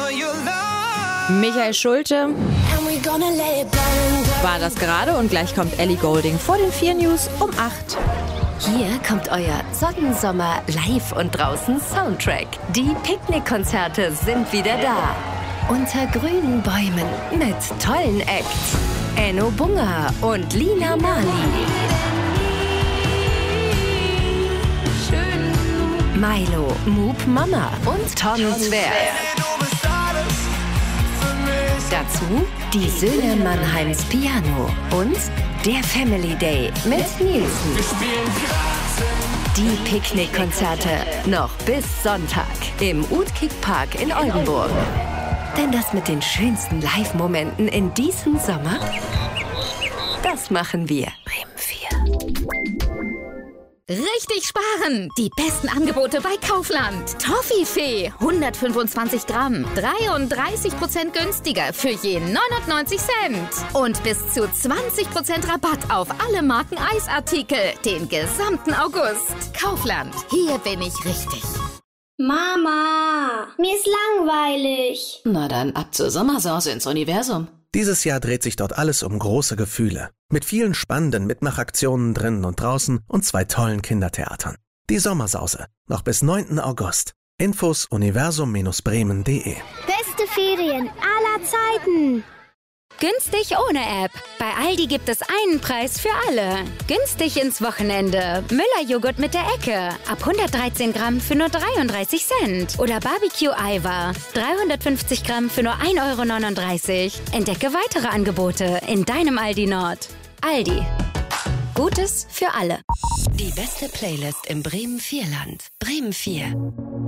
Michael Schulte war das gerade und gleich kommt Ellie Goulding vor den 4 News um 8. Hier kommt euer Sonnensommer live und draußen Soundtrack. Die Picknickkonzerte sind wieder da. Unter grünen Bäumen mit tollen Acts. Enno Bunga und Lina Marley. Milo, Moop Mama und Tom Zwerg. Dazu die Söhne Mannheims Piano und der Family Day mit Nielsen. Die Picknickkonzerte noch bis Sonntag im Utkik Park in Oldenburg. Denn das mit den schönsten Live-Momenten in diesem Sommer, das machen wir. Bremen 4. Richtig sparen! Die besten Angebote bei Kaufland. Toffifee, 125 Gramm, 33% günstiger für je 99 Cent. Und bis zu 20% Rabatt auf alle Marken Eisartikel, den gesamten August. Kaufland, hier bin ich richtig. Mama, mir ist langweilig. Na dann ab zur Sommersause ins Universum. Dieses Jahr dreht sich dort alles um große Gefühle. Mit vielen spannenden Mitmachaktionen drinnen und draußen und 2 tollen Kindertheatern. Die Sommersause, noch bis 9. August. Infos universum-bremen.de. Beste Ferien aller Zeiten. Günstig ohne App. Bei Aldi gibt es einen Preis für alle. Günstig ins Wochenende. Müller-Joghurt mit der Ecke. Ab 113 Gramm für nur 33 Cent. Oder Barbecue-Eiweiß. 350 Gramm für nur 1,39 €. Entdecke weitere Angebote in deinem Aldi Nord. Aldi. Gutes für alle. Die beste Playlist im Bremen 4 Land. Bremen 4.